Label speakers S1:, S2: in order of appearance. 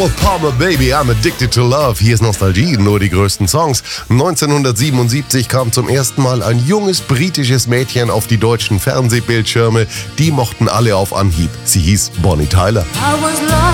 S1: Palmer Baby, I'm addicted to love. Hier ist Nostalgie, nur die größten Songs. 1977 kam zum ersten Mal ein junges britisches Mädchen auf die deutschen Fernsehbildschirme. Die mochten alle auf Anhieb. Sie hieß Bonnie Tyler.